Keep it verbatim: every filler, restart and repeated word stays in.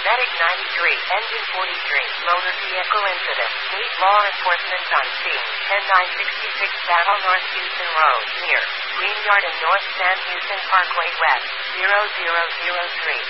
Medic ninety-three, Engine forty-three, motor vehicle incident. Meet law enforcement on scene. ten nine sixty-six Battle North Houston Road, near Green Yard and North San Houston Parkway West, zero zero zero three.